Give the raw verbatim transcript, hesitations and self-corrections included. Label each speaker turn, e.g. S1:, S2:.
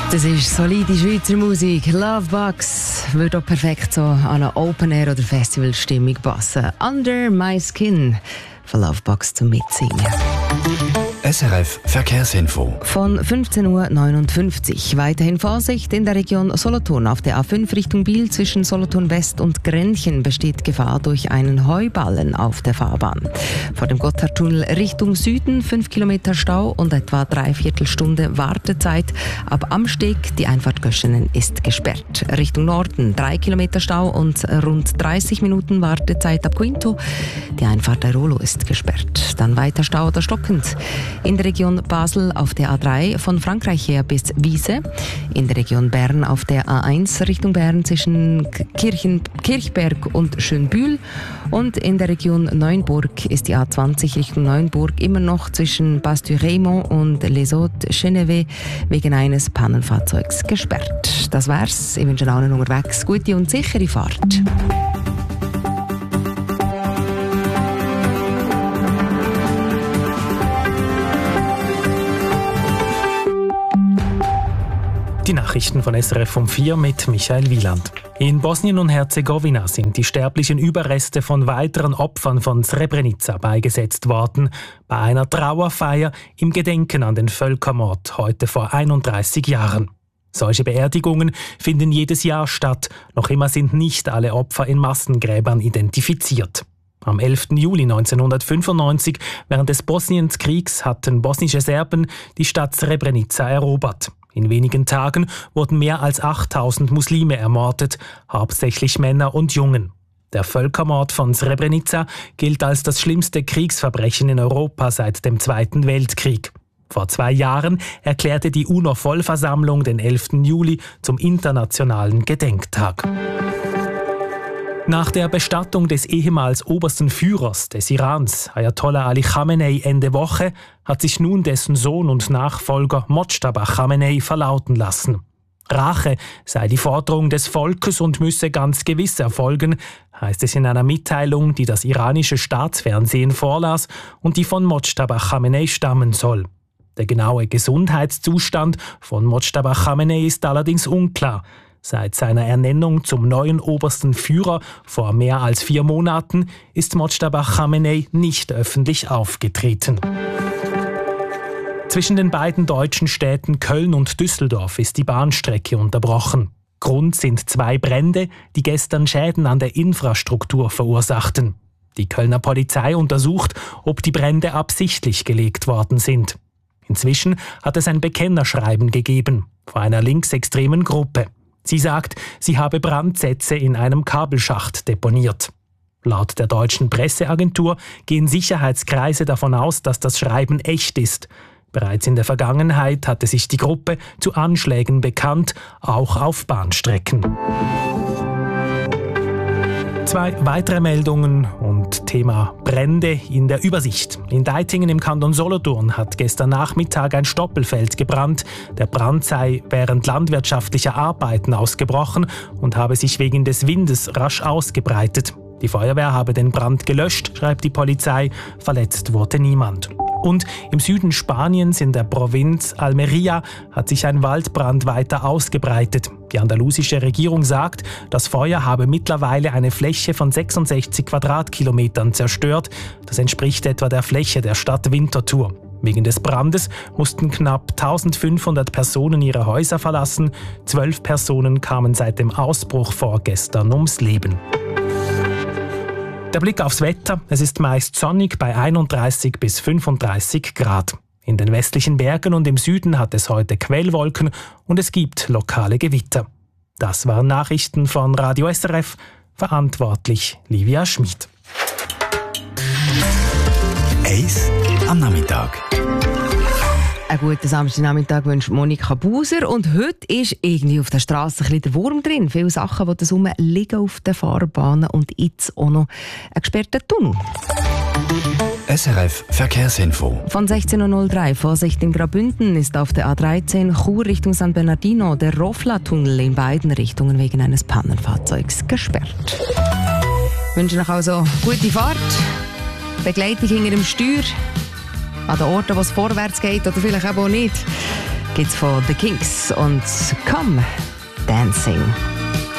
S1: Das ist solide Schweizer Musik. Lovebox würde auch perfekt so an eine Open-Air- oder Festivalstimmung passen. Under My Skin von Lovebox zum Mitsingen.
S2: S R F Verkehrsinfo.
S1: Von fünfzehn Uhr neunundfünfzig. Weiterhin Vorsicht in der Region Solothurn. Auf der A fünf Richtung Biel zwischen Solothurn West und Grenchen besteht Gefahr durch einen Heuballen auf der Fahrbahn. Vor dem Gotthardtunnel Richtung Süden fünf Kilometer Stau und etwa dreiviertel Stunde Wartezeit. Ab Amsteg die Einfahrt Göschenen ist gesperrt. Richtung Norden drei Kilometer Stau und rund dreißig Minuten Wartezeit ab Quinto. Die Einfahrt der Rolo ist gesperrt. Dann weiter Stau oder stockend. In der Region Basel auf der A drei von Frankreich her bis Wiese. In der Region Bern auf der A eins Richtung Bern zwischen Kirchen, Kirchberg und Schönbühl. Und in der Region Neuenburg ist die A zwanzig Richtung Neuenburg immer noch zwischen Bas-du-Raymond und Les Hauts-Genevé wegen eines Pannenfahrzeugs gesperrt. Das wär's. Ich wünsche allen unterwegs gute und sichere Fahrt.
S3: Die Nachrichten von S R F um vier mit Michael Wieland. In Bosnien und Herzegowina sind die sterblichen Überreste von weiteren Opfern von Srebrenica beigesetzt worden, bei einer Trauerfeier im Gedenken an den Völkermord heute vor einunddreißig Jahren. Solche Beerdigungen finden jedes Jahr statt, noch immer sind nicht alle Opfer in Massengräbern identifiziert. Am elften Juli neunzehnhundertfünfundneunzig, während des Bosnienkriegs, hatten bosnische Serben die Stadt Srebrenica erobert. In wenigen Tagen wurden mehr als achttausend Muslime ermordet, hauptsächlich Männer und Jungen. Der Völkermord von Srebrenica gilt als das schlimmste Kriegsverbrechen in Europa seit dem Zweiten Weltkrieg. Vor zwei Jahren erklärte die UNO-Vollversammlung den elften Juli zum internationalen Gedenktag. Nach der Bestattung des ehemals obersten Führers des Irans, Ayatollah Ali Khamenei, Ende Woche, hat sich nun dessen Sohn und Nachfolger Mojtaba Khamenei verlauten lassen. Rache sei die Forderung des Volkes und müsse ganz gewiss erfolgen, heißt es in einer Mitteilung, die das iranische Staatsfernsehen vorlas und die von Mojtaba Khamenei stammen soll. Der genaue Gesundheitszustand von Mojtaba Khamenei ist allerdings unklar. Seit seiner Ernennung zum neuen obersten Führer vor mehr als vier Monaten ist Mojtaba Khamenei nicht öffentlich aufgetreten. Zwischen den beiden deutschen Städten Köln und Düsseldorf ist die Bahnstrecke unterbrochen. Grund sind zwei Brände, die gestern Schäden an der Infrastruktur verursachten. Die Kölner Polizei untersucht, ob die Brände absichtlich gelegt worden sind. Inzwischen hat es ein Bekennerschreiben gegeben von einer linksextremen Gruppe. Sie sagt, sie habe Brandsätze in einem Kabelschacht deponiert. Laut der deutschen Presseagentur gehen Sicherheitskreise davon aus, dass das Schreiben echt ist. Bereits in der Vergangenheit hatte sich die Gruppe zu Anschlägen bekannt, auch auf Bahnstrecken. Zwei weitere Meldungen und Thema Brände in der Übersicht. In Deitingen im Kanton Solothurn hat gestern Nachmittag ein Stoppelfeld gebrannt. Der Brand sei während landwirtschaftlicher Arbeiten ausgebrochen und habe sich wegen des Windes rasch ausgebreitet. Die Feuerwehr habe den Brand gelöscht, schreibt die Polizei. Verletzt wurde niemand. Und im Süden Spaniens in der Provinz Almería hat sich ein Waldbrand weiter ausgebreitet. Die andalusische Regierung sagt, das Feuer habe mittlerweile eine Fläche von sechsundsechzig Quadratkilometern zerstört. Das entspricht etwa der Fläche der Stadt Winterthur. Wegen des Brandes mussten knapp eintausendfünfhundert Personen ihre Häuser verlassen. Zwölf Personen kamen seit dem Ausbruch vorgestern ums Leben. Der Blick aufs Wetter. Es ist meist sonnig bei einunddreißig bis fünfunddreißig Grad. In den westlichen Bergen und im Süden hat es heute Quellwolken und es gibt lokale Gewitter. Das waren Nachrichten von Radio S R F. Verantwortlich Livia Schmid.
S2: Eis am Nachmittag.
S1: Einen guten Samstagnachmittag wünscht Monika Buser. Und heute ist irgendwie auf der Straße ein bisschen der Wurm drin. Viele Sachen, die da rum liegen auf den Fahrbahnen und jetzt auch noch ein gesperrter Tunnel.
S2: S R F Verkehrsinfo.
S1: Von sechzehn Uhr null drei, Vorsicht in Graubünden, ist auf der A dreizehn Chur Richtung San Bernardino der Rofla-Tunnel in beiden Richtungen wegen eines Pannenfahrzeugs gesperrt. Ich wünsche euch also gute Fahrt, Begleitung hinter dem Steuer, an den Orten, wo es vorwärts geht oder vielleicht auch nicht. geht's von The Kinks und Come Dancing.